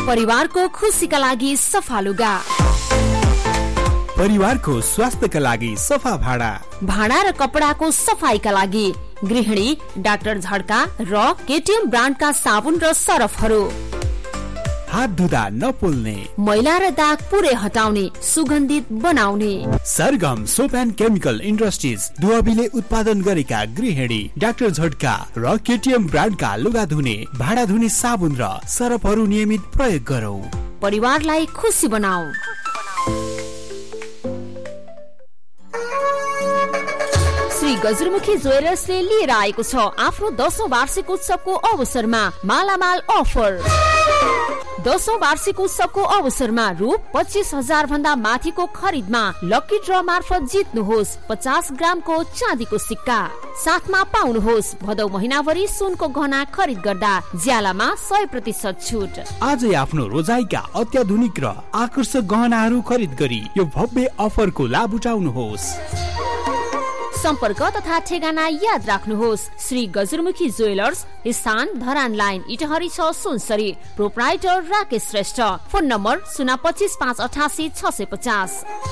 परिवारको खुसीका लागि सफा लुगा, परिवारको स्वास्थ्यका लागि सफा भाडा, भाडा र कपडाको सफाईका लागि गृहिणी डाक्टर झड्का र केटीएम ब्रान्डका साबुन र सरफहरू, हात धुँदा नपोल्ने, मैला र दाग पुरै हटाउने, सुगन्धित बनाउने। सरगम सोप एन्ड केमिकल इन्डस्ट्रिज दुवाबीले उत्पादन गरेका गृहिणी डाक्टर झड्का र केटीएम ब्रान्डका लुगा धुने, भाडा धुने साबुन र सरफहरू नियमित प्रयोग गरौं। परिवारलाई खुसी बनाऊ। श्री गजरमुखी ज्वेलर्सले लिएर आएको छ आफ्नो 10औं वार्षिक उत्सवको अवसरमा मालामाल अफर। 10औं वार्षिक उत्सवको अवसरमा रु 25,000 भन्दा माथिको खरिदमा लकी ड्र मार्फत जित्नुहोस् 50 ग्रामको चाँदीको सिक्का। साथमा पाउनुहोस् भदौ महिनाभरि सुनको गहना खरिद गर्दा ज्यालामा 100% छुट। आजै आफ्नो रोजाइका अत्याधुनिक र आकर्षक गहनाहरू खरिद गरी यो भव्य अफरको लाभ उठाउनुहोस्। सम्पर्क तथा ठेगाना याद राख्नुहोस्। श्री गजरमुखी ज्वेलर्स, स्थान Dharan line, Itahari 6 Sunsari. Proprietor Rakesh Shrestha. Phone number 025 588 650।